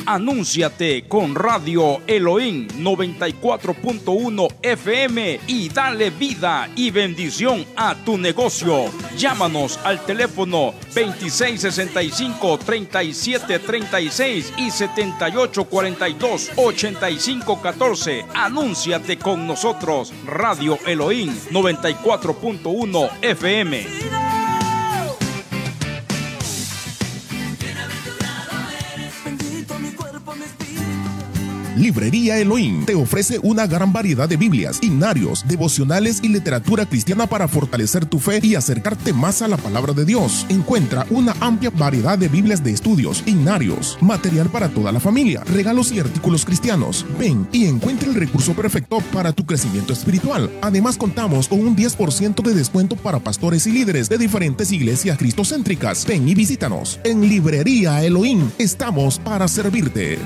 Anúnciate con Radio Elohim 94.1 FM y dale vida y bendición a tu negocio. Llámanos al teléfono 2665-3736 y 7842-8514. Anúnciate con nosotros. Radio Elohim 94.1 FM. Librería Elohim te ofrece una gran variedad de Biblias, himnarios, devocionales y literatura cristiana para fortalecer tu fe y acercarte más a la palabra de Dios. Encuentra una amplia variedad de Biblias de estudios, himnarios, material para toda la familia, regalos y artículos cristianos. Ven y encuentra el recurso perfecto para tu crecimiento espiritual. Además, contamos con un 10% de descuento para pastores y líderes de diferentes iglesias cristocéntricas. Ven y visítanos. En Librería Elohim estamos para servirte.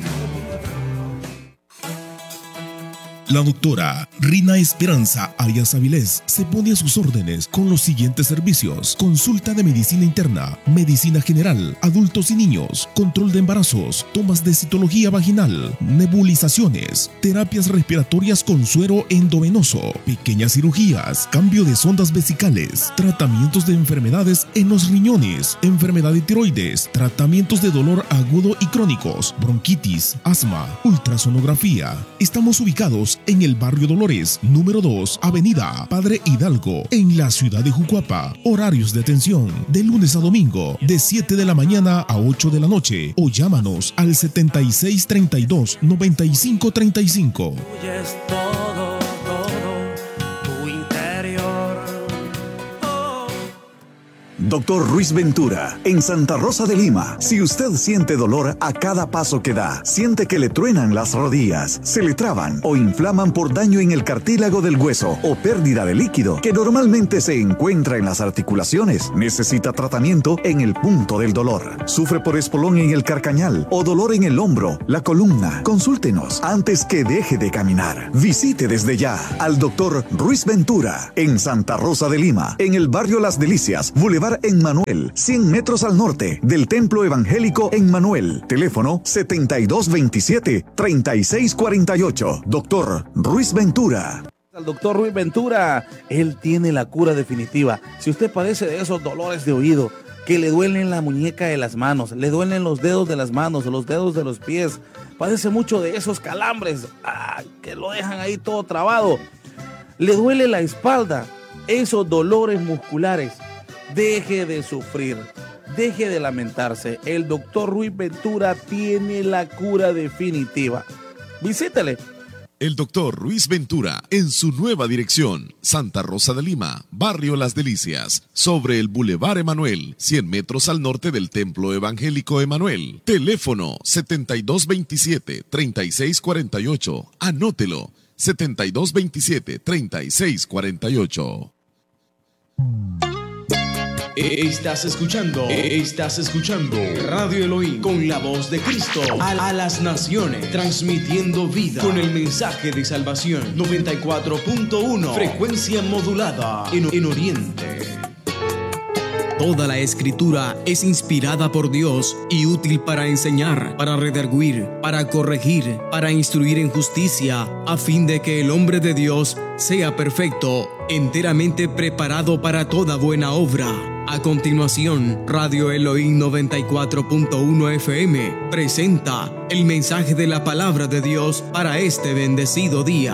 La doctora Rina Esperanza Arias Avilés se pone a sus órdenes con los siguientes servicios: consulta de medicina interna, medicina general, adultos y niños, control de embarazos, tomas de citología vaginal, nebulizaciones, terapias respiratorias con suero endovenoso, pequeñas cirugías, cambio de sondas vesicales, tratamientos de enfermedades en los riñones, enfermedad de tiroides, tratamientos de dolor agudo y crónicos, bronquitis, asma, ultrasonografía. Estamos ubicados en el barrio Dolores, número 2, Avenida Padre Hidalgo, en la ciudad de Jucuapa. Horarios de atención de lunes a domingo, de 7 de la mañana a 8 de la noche, o llámanos al 7632-9535. Dr. Ruiz Ventura, en Santa Rosa de Lima. Si usted siente dolor a cada paso que da, siente que le truenan las rodillas, se le traban o inflaman por daño en el cartílago del hueso o pérdida de líquido que normalmente se encuentra en las articulaciones, necesita tratamiento en el punto del dolor. Sufre por espolón en el carcañal o dolor en el hombro, la columna. Consúltenos antes que deje de caminar. Visite desde ya al Dr. Ruiz Ventura en Santa Rosa de Lima, en el barrio Las Delicias, Boulevard Emmanuel, 100 metros al norte del Templo Evangélico Emmanuel. Teléfono 7227-3648. Doctor Ruiz Ventura. Al doctor Ruiz Ventura, él tiene la cura definitiva. Si usted padece de esos dolores de oído, que le duelen la muñeca de las manos, le duelen los dedos de las manos, los dedos de los pies, padece mucho de esos calambres, que lo dejan ahí todo trabado, le duele la espalda, esos dolores musculares, deje de sufrir, deje de lamentarse. El doctor Ruiz Ventura tiene la cura definitiva. Visítele. El doctor Ruiz Ventura en su nueva dirección, Santa Rosa de Lima, barrio Las Delicias, sobre el Boulevard Emmanuel, 100 metros al norte del Templo Evangélico Emmanuel. Teléfono 7227-3648. Anótelo, 7227-3648. Estás escuchando Radio Elohim con la voz de Cristo a las naciones, transmitiendo vida con el mensaje de salvación. 94.1 frecuencia modulada en Oriente. Toda la Escritura es inspirada por Dios y útil para enseñar, para redarguir, para corregir, para instruir en justicia, a fin de que el hombre de Dios sea perfecto, enteramente preparado para toda buena obra. A continuación, Radio Elohim 94.1 FM presenta el mensaje de la palabra de Dios para este bendecido día.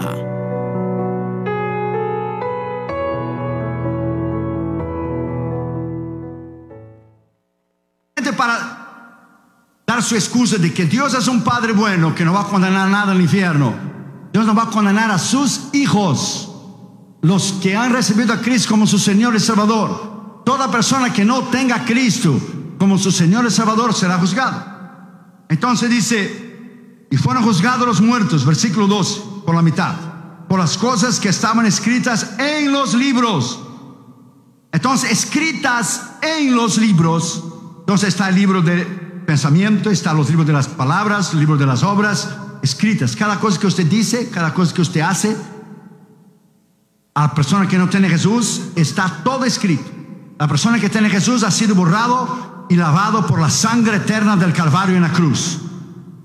Para dar su excusa de que Dios es un Padre bueno, que no va a condenar nada al infierno. Dios no va a condenar a sus hijos, los que han recibido a Cristo como su Señor y Salvador. Toda persona que no tenga a Cristo como su Señor y Salvador será juzgado. Entonces dice, y fueron juzgados los muertos, versículo 12, por la mitad, por las cosas que estaban escritas en los libros. Entonces, escritas en los libros. Entonces está el libro de pensamiento, están los libros de las palabras, el libro de las obras escritas. Cada cosa que usted dice, cada cosa que usted hace, a la persona que no tiene Jesús, está todo escrito. La persona que tiene Jesús ha sido borrado y lavado por la sangre eterna del Calvario en la cruz.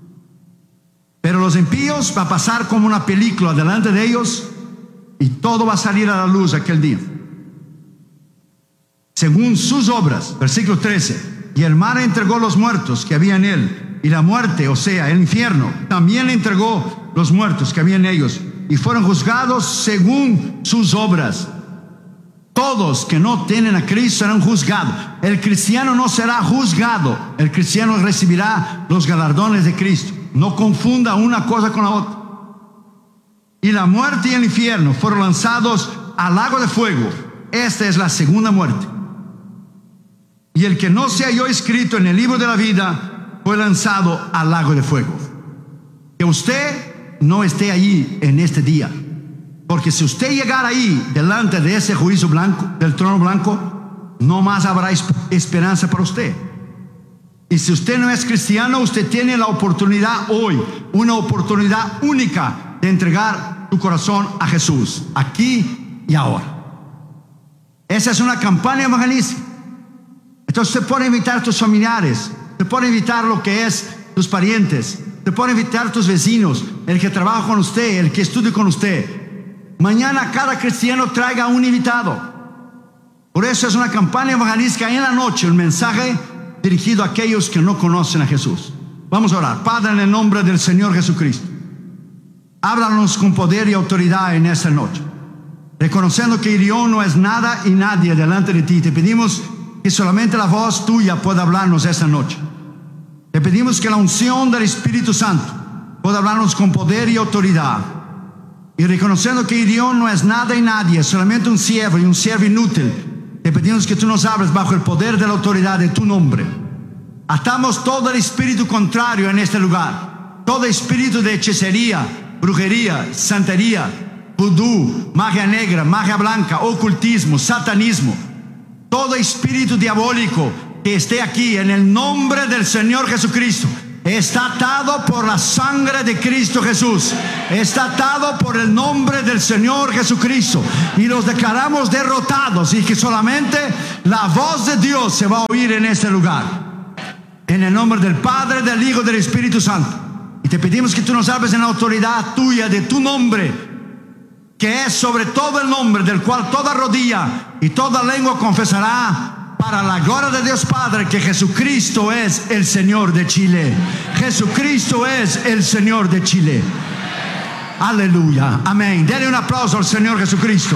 Pero los impíos va a pasar como una película delante de ellos y todo va a salir a la luz aquel día. Según sus obras, versículo 13. Y el mar entregó los muertos que había en él, y la muerte, o sea, el infierno, también le entregó los muertos que había en ellos, y fueron juzgados según sus obras. Todos que no tienen a Cristo serán juzgados. El cristiano no será juzgado. El cristiano recibirá los galardones de Cristo. No confunda una cosa con la otra. Y la muerte y el infierno fueron lanzados al lago de fuego. Esta es la segunda muerte. Y el que no se halló escrito en el libro de la vida fue lanzado al lago de fuego. Que usted no esté allí en este día. Porque si usted llegara ahí delante de ese juicio blanco, del trono blanco, no más habrá esperanza para usted. Y si usted no es cristiano, usted tiene la oportunidad hoy, una oportunidad única de entregar tu corazón a Jesús, aquí y ahora. Esa es una campaña evangelística. Entonces usted puede invitar a tus familiares, usted puede invitar lo que es tus parientes, usted puede invitar a tus vecinos, el que trabaja con usted, el que estudia con usted. Mañana cada cristiano traiga un invitado. Por eso es una campaña evangelística en la noche, un mensaje dirigido a aquellos que no conocen a Jesús. Vamos a orar. Padre, en el nombre del Señor Jesucristo, háblanos con poder y autoridad en esta noche, reconociendo que Irión no es nada y nadie delante de ti. Te pedimos que solamente la voz tuya pueda hablarnos esta noche. Te pedimos que la unción del Espíritu Santo pueda hablarnos con poder y autoridad. Y reconociendo que Irión no es nada y nadie, solamente un siervo y un siervo inútil, te pedimos que tú nos hables bajo el poder de la autoridad de tu nombre. Atamos todo el espíritu contrario en este lugar. Todo espíritu de hechicería, brujería, santería, vudú, magia negra, magia blanca, ocultismo, satanismo. Todo espíritu diabólico que esté aquí en el nombre del Señor Jesucristo está atado por la sangre de Cristo Jesús. Está atado por el nombre del Señor Jesucristo. Y los declaramos derrotados y que solamente la voz de Dios se va a oír en este lugar. En el nombre del Padre, del Hijo y del Espíritu Santo. Y te pedimos que tú nos hables en la autoridad tuya, de tu nombre, que es sobre todo el nombre, del cual toda rodilla y toda lengua confesará, para la gloria de Dios Padre, que Jesucristo es el Señor de Chile. Jesucristo es el Señor de Chile. Aleluya, amén. Denle un aplauso al Señor Jesucristo.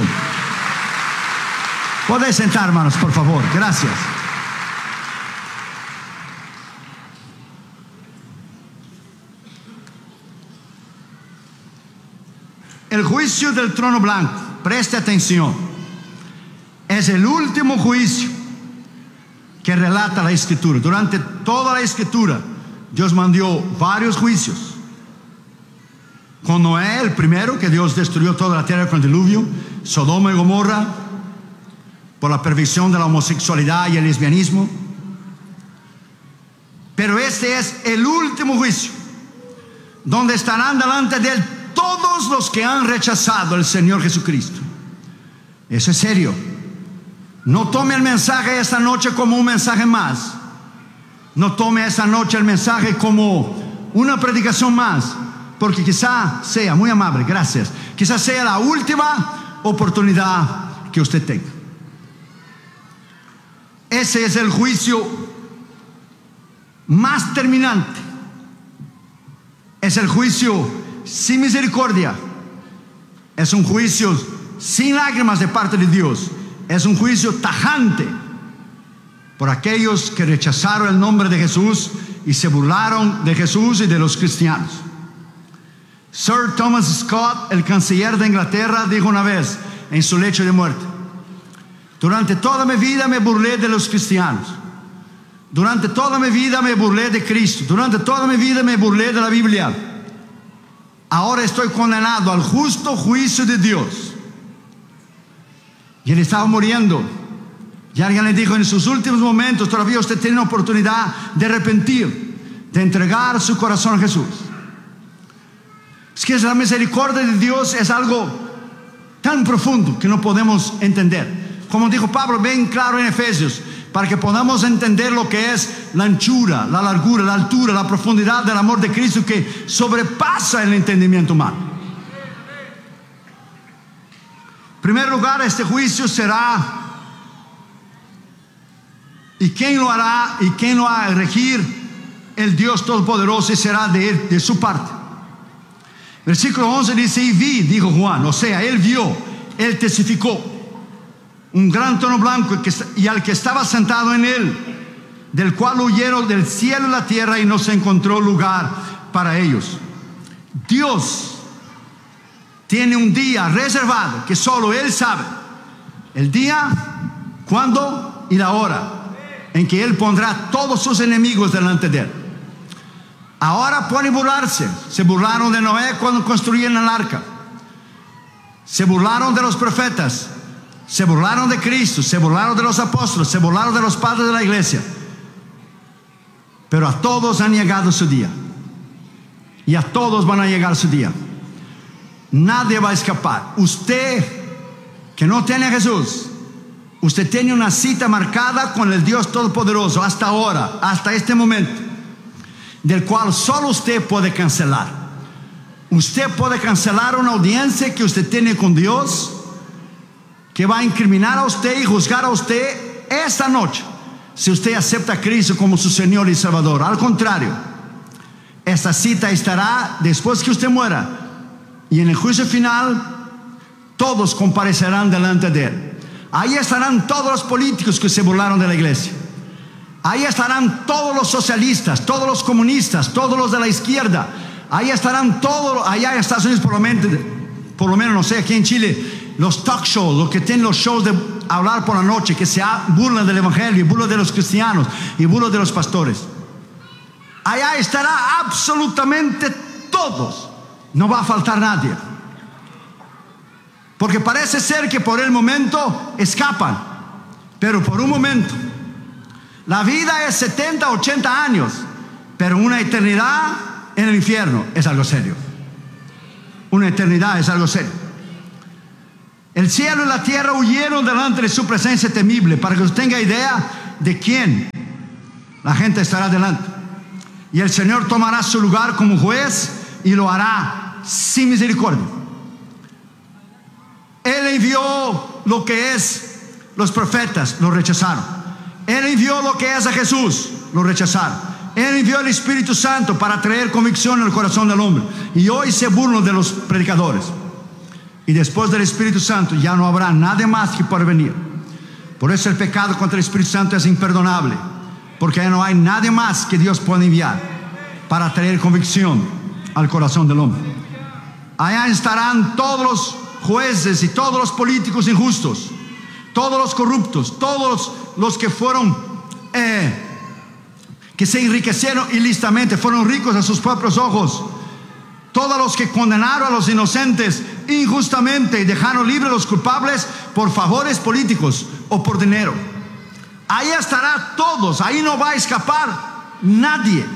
Podéis sentar, hermanos, por favor. Gracias. El juicio del trono blanco, preste atención, es el último juicio que relata la Escritura. Durante toda la Escritura, Dios mandó varios juicios. Con Noé, el primero, que Dios destruyó toda la tierra con el diluvio. Sodoma y Gomorra, por la perversión de la homosexualidad y el lesbianismo. Pero este es el último juicio, donde estarán delante de Él todos los que han rechazado al Señor Jesucristo. Eso es serio. No tome el mensaje esta noche como un mensaje más. No tome esta noche el mensaje como una predicación más, porque quizá sea, muy amable, gracias, quizá sea la última oportunidad que usted tenga. Ese es el juicio más terminante. Es el juicio sin misericordia. Es un juicio sin lágrimas de parte de Dios. Es un juicio tajante por aquellos que rechazaron el nombre de Jesús y se burlaron de Jesús y de los cristianos. Sir Thomas Scott, el canciller de Inglaterra, dijo una vez en su lecho de muerte: durante toda mi vida me burlé de los cristianos. Durante toda mi vida me burlé de Cristo. Durante toda mi vida me burlé de la Biblia. Ahora estoy condenado al justo juicio de Dios. Y él estaba muriendo. Y alguien le dijo: en sus últimos momentos todavía usted tiene una oportunidad de arrepentir, de entregar su corazón a Jesús. Es que la misericordia de Dios es algo tan profundo que no podemos entender. Como dijo Pablo bien claro en Efesios, para que podamos entender lo que es la anchura, la largura, la altura, la profundidad del amor de Cristo que sobrepasa el entendimiento humano. En primer lugar, este juicio será, ¿y quién lo hará? ¿Y quién lo va a regir? El Dios Todopoderoso, y será de su parte. Versículo 11 dice: y vi, dijo Juan, o sea, él vio, él testificó, un gran trono blanco y al que estaba sentado en él, del cual huyeron del cielo y la tierra y no se encontró lugar para ellos. Dios tiene un día reservado que solo Él sabe. El día, cuándo y la hora en que Él pondrá todos sus enemigos delante de Él. Ahora pueden burlarse. Se burlaron de Noé cuando construyeron el arca. Se burlaron de los profetas. Se burlaron de Cristo. Se burlaron de los apóstoles. Se burlaron de los padres de la iglesia. Pero a todos han llegado su día. Y a todos van a llegar su día. Nadie va a escapar. Usted que no tiene a Jesús, usted tiene una cita marcada con el Dios Todopoderoso hasta ahora, hasta este momento, del cual solo usted puede cancelar. Usted puede cancelar una audiencia que usted tiene con Dios, que va a incriminar a usted y juzgar a usted esta noche, si usted acepta a Cristo como su Señor y Salvador. Al contrario, esta cita estará después que usted muera, y en el juicio final todos comparecerán delante de Él. Ahí estarán todos los políticos que se burlaron de la iglesia. Ahí estarán todos los socialistas, todos los comunistas, todos los de la izquierda. Ahí estarán todos, allá en Estados Unidos por lo menos, no sé, aquí en Chile, los talk shows, los que tienen los shows de hablar por la noche, que se burlan del evangelio y burlan de los cristianos y burlan de los pastores. Allá estará absolutamente todos. No va a faltar nadie. Porque parece ser que por el momento escapan. Pero por un momento. La vida es 70, 80 años. Pero una eternidad en el infierno es algo serio. Una eternidad es algo serio. El cielo y la tierra huyeron delante de su presencia temible. Para que usted tenga idea de quién la gente estará delante. Y el Señor tomará su lugar como juez y lo hará sin misericordia. Él envió lo que es los profetas, lo rechazaron. Él envió lo que es a Jesús, lo rechazaron. Él envió el Espíritu Santo para traer convicción en el corazón del hombre. Y hoy se burlan de los predicadores. Y después del Espíritu Santo ya no habrá nadie más que pueda venir. Por eso el pecado contra el Espíritu Santo es imperdonable. Porque ya no hay nadie más que Dios pueda enviar para traer convicción al corazón del hombre. Allá estarán todos los jueces y todos los políticos injustos, todos los corruptos, todos los que fueron que se enriquecieron ilícitamente, fueron ricos a sus propios ojos, todos los que condenaron a los inocentes injustamente y dejaron libres a los culpables por favores políticos o por dinero. Ahí estará todos. Ahí no va a escapar nadie.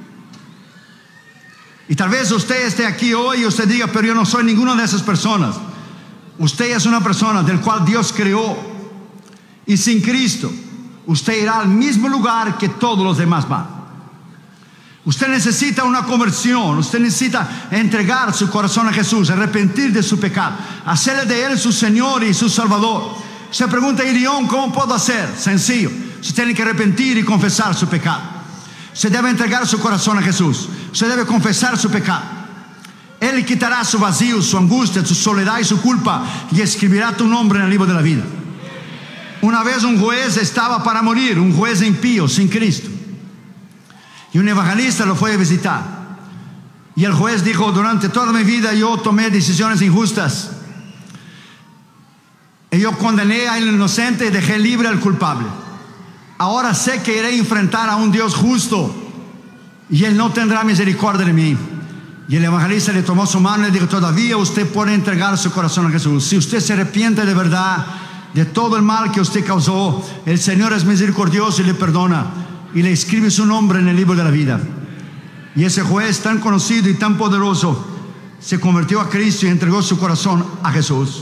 Y tal vez usted esté aquí hoy y usted diga: pero yo no soy ninguna de esas personas. Usted es una persona del cual Dios creó, y sin Cristo usted irá al mismo lugar que todos los demás van. Usted necesita una conversión. Usted necesita entregar su corazón a Jesús, arrepentir de su pecado, hacerle de Él su Señor y su Salvador. Se pregunta: Irión, ¿cómo puedo hacer? Sencillo. Usted tiene que arrepentir y confesar su pecado. Usted debe entregar su corazón a Jesús. Usted debe confesar su pecado. Él quitará su vacío, su angustia, su soledad y su culpa, y escribirá tu nombre en el libro de la vida. Una vez un juez estaba para morir, un juez impío, sin Cristo. Y un evangelista lo fue a visitar. Y el juez dijo: durante toda mi vida yo tomé decisiones injustas. Y yo condené al inocente y dejé libre al culpable. Ahora sé que iré a enfrentar a un Dios justo, y Él no tendrá misericordia de mí. Y el evangelista le tomó su mano y le dijo: todavía usted puede entregar su corazón a Jesús. Si usted se arrepiente de verdad de todo el mal que usted causó, el Señor es misericordioso y le perdona, y le escribe su nombre en el libro de la vida. Y ese juez tan conocido y tan poderoso se convirtió a Cristo y entregó su corazón a Jesús.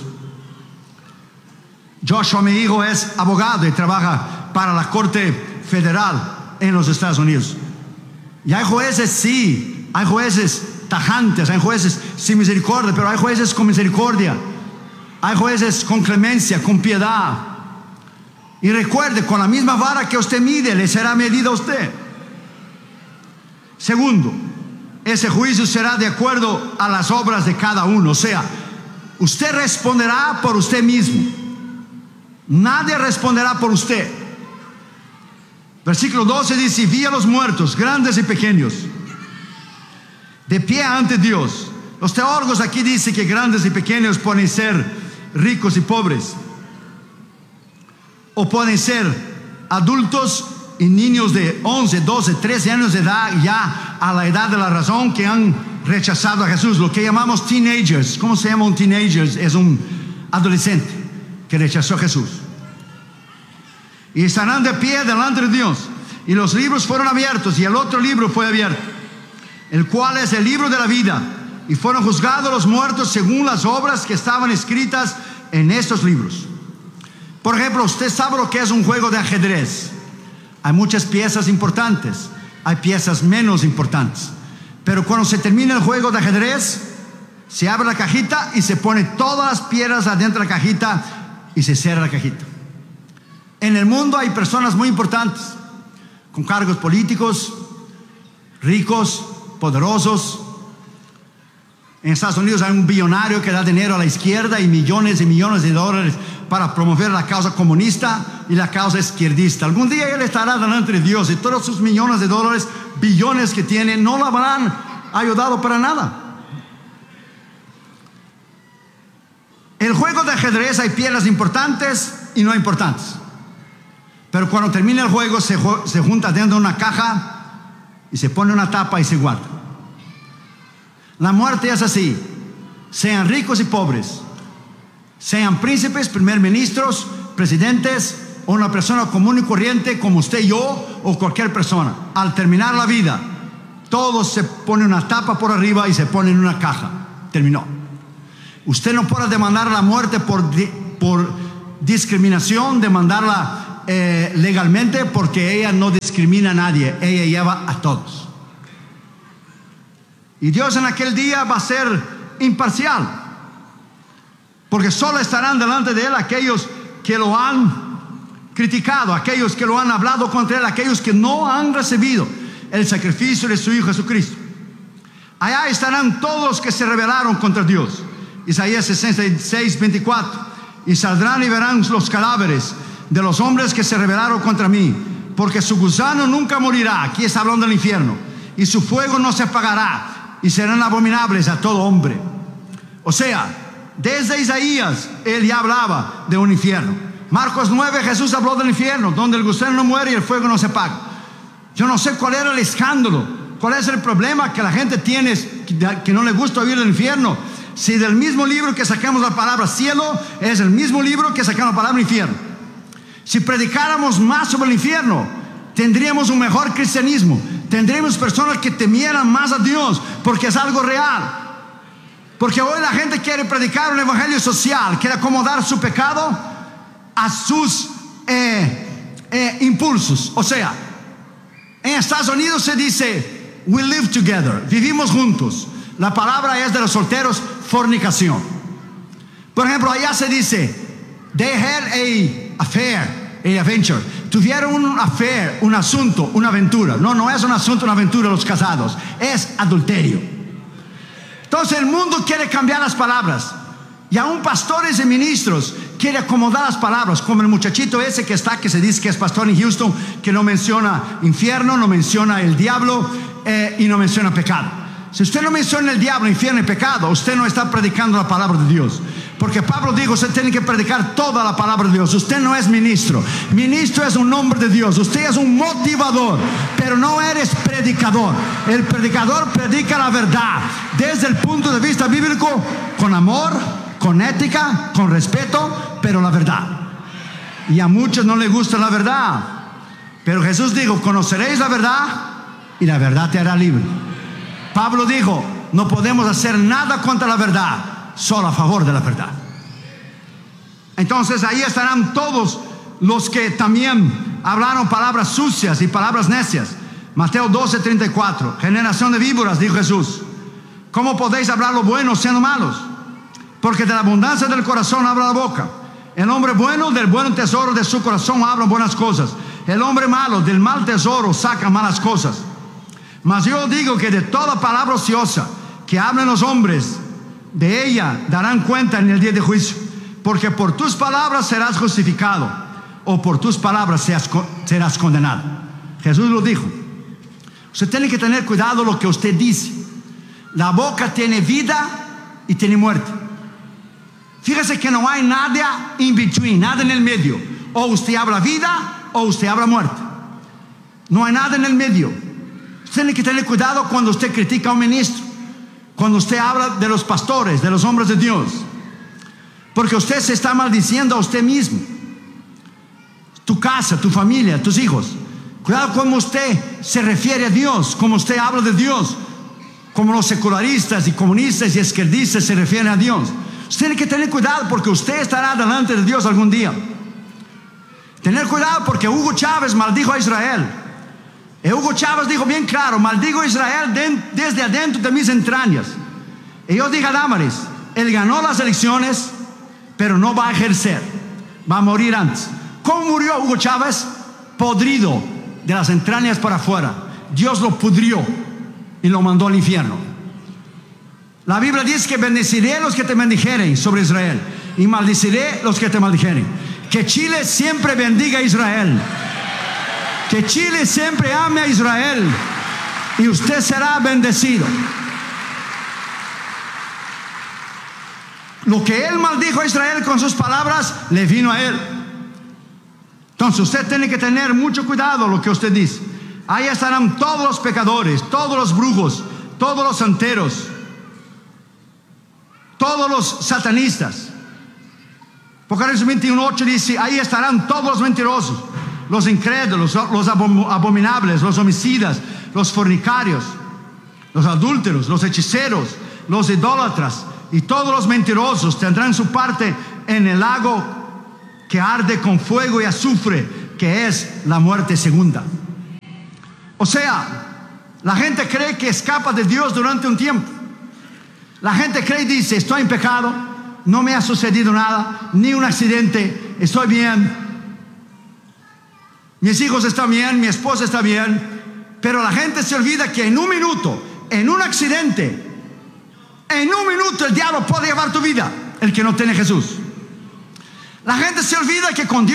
Joshua, mi hijo, es abogado y trabaja para la Corte Federal en los Estados Unidos. Y hay jueces, sí, hay jueces tajantes, hay jueces sin misericordia, pero hay jueces con misericordia, hay jueces con clemencia, con piedad. Y recuerde, con la misma vara que usted mide, le será medida a usted. Segundo, ese juicio será de acuerdo a las obras de cada uno. O sea, usted responderá por usted mismo. Nadie responderá por usted. Versículo 12 dice: vi a los muertos, grandes y pequeños, de pie ante Dios. Los teólogos aquí dicen que grandes y pequeños pueden ser ricos y pobres, o pueden ser adultos y niños de 11, 12, 13 años de edad, ya a la edad de la razón, que han rechazado a Jesús. Lo que llamamos teenagers. ¿Cómo se llama un teenager? Es un adolescente que rechazó a Jesús. Y estarán de pie delante de Dios. Y los libros fueron abiertos, y el otro libro fue abierto, el cual es el libro de la vida. Y fueron juzgados los muertos según las obras que estaban escritas en estos libros. Por ejemplo, usted sabe lo que es un juego de ajedrez. Hay muchas piezas importantes, hay piezas menos importantes. Pero cuando se termina el juego de ajedrez, se abre la cajita y se pone todas las piedras adentro de la cajita y se cierra la cajita. En el mundo hay personas muy importantes, con cargos políticos, ricos, poderosos. En Estados Unidos hay un billonario que da dinero a la izquierda y millones de dólares para promover la causa comunista y la causa izquierdista. Algún día él estará delante de Dios, y todos sus millones de dólares, billones que tiene, no lo habrán ayudado para nada. El juego de ajedrez hay piezas importantes y no importantes. Pero cuando termina el juego, se junta dentro de una caja y se pone una tapa y se guarda. La muerte es así. Sean ricos y pobres, sean príncipes, primer ministros, presidentes, o una persona común y corriente como usted y yo, o cualquier persona. Al terminar la vida, todos se pone una tapa por arriba y se pone en una caja. Terminó. Usted no puede demandar la muerte por discriminación, demandarla legalmente, porque ella no discrimina a nadie, ella lleva a todos. Y Dios en aquel día va a ser imparcial, porque solo estarán delante de Él aquellos que lo han criticado, aquellos que lo han hablado contra Él, aquellos que no han recibido el sacrificio de su Hijo Jesucristo. Allá estarán todos los que se rebelaron contra Dios. Isaías 66, 24. Y saldrán y verán los cadáveres de los hombres que se rebelaron contra mí, porque su gusano nunca morirá. Aquí está hablando del infierno. Y su fuego no se apagará, y serán abominables a todo hombre. O sea, desde Isaías él ya hablaba de un infierno. Marcos 9, Jesús habló del infierno, donde el gusano no muere y el fuego no se apaga. Yo no sé cuál era el escándalo, cuál es el problema que la gente tiene, que no le gusta oír del infierno. Si del mismo libro que sacamos la palabra cielo, es el mismo libro que sacamos la palabra infierno. Si predicáramos más sobre el infierno, tendríamos un mejor cristianismo, tendríamos personas que temieran más a Dios, porque es algo real. Porque hoy la gente quiere predicar un evangelio social, quiere acomodar su pecado a sus impulsos. O sea, en Estados Unidos se dice we live together, vivimos juntos. La palabra es de los solteros, fornicación. Por ejemplo, allá se dice they had a affair, a adventure. Tuvieron un affair, un asunto, una aventura. No es un asunto, una aventura los casados, es adulterio. Entonces el mundo quiere cambiar las palabras, y aún pastores y ministros quieren acomodar las palabras, como el muchachito ese que está, que se dice que es pastor en Houston, que no menciona infierno, no menciona el diablo y no menciona pecado. Si usted no menciona el diablo, infierno y pecado, usted no está predicando la palabra de Dios. Porque Pablo dijo, usted tiene que predicar toda la palabra de Dios. Usted no es ministro. Ministro es un nombre de Dios. Usted es un motivador, pero no eres predicador. El predicador predica la verdad desde el punto de vista bíblico, con amor, con ética, con respeto, pero la verdad. Y a muchos no les gusta la verdad. Pero Jesús dijo, conoceréis la verdad y la verdad te hará libre. Pablo dijo, no podemos hacer nada contra la verdad, solo a favor de la verdad. Entonces ahí estarán todos los que también hablaron palabras sucias y palabras necias. Mateo 12:34. Generación de víboras, dijo Jesús. ¿Cómo podéis hablar lo bueno siendo malos? Porque de la abundancia del corazón habla la boca. El hombre bueno del buen tesoro de su corazón habla buenas cosas. El hombre malo del mal tesoro saca malas cosas. Mas yo digo que de toda palabra ociosa que hablen los hombres, de ella darán cuenta en el día de juicio. Porque por tus palabras serás justificado, o por tus palabras serás condenado. Jesús lo dijo. Usted tiene que tener cuidado lo que usted dice. La boca tiene vida y tiene muerte. Fíjese que no hay nada in between, nada en el medio. O usted habla vida o usted habla muerte. No hay nada en el medio. Usted tiene que tener cuidado cuando usted critica a un ministro, cuando usted habla de los pastores, de los hombres de Dios, porque usted se está maldiciendo a usted mismo, tu casa, tu familia, tus hijos. Cuidado como usted se refiere a Dios, como usted habla de Dios, como los secularistas y comunistas y izquierdistas se refieren a Dios. Usted tiene que tener cuidado porque usted estará delante de Dios algún día. Tener cuidado porque Hugo Chávez maldijo a Israel. Y Hugo Chávez dijo bien claro: maldigo a Israel desde adentro de mis entrañas. Y yo dije a Damaris, él ganó las elecciones, pero no va a ejercer, va a morir antes. ¿Cómo murió Hugo Chávez? Podrido de las entrañas para afuera. Dios lo pudrió y lo mandó al infierno. La Biblia dice que bendeciré a los que te bendijeren sobre Israel y maldiciré a los que te maldijeren. Que Chile siempre bendiga a Israel, que Chile siempre ame a Israel, y usted será bendecido. Lo que él maldijo a Israel con sus palabras le vino a él. Entonces usted tiene que tener mucho cuidado lo que usted dice. Ahí estarán todos los pecadores, todos los brujos, todos los santeros, todos los satanistas. Apocalipsis 21:8 dice: ahí estarán todos los mentirosos, los incrédulos, los abominables, los homicidas, los fornicarios, los adúlteros, los hechiceros, los idólatras, y todos los mentirosos tendrán su parte en el lago que arde con fuego y azufre, que es la muerte segunda. O sea, la gente cree que escapa de Dios durante un tiempo. La gente cree y dice: estoy en pecado, no me ha sucedido nada, ni un accidente, estoy bien, mis hijos están bien, mi esposa está bien. Pero la gente se olvida que en un minuto, en un accidente, en un minuto el diablo puede llevar tu vida, el que no tiene Jesús. La gente se olvida que con Dios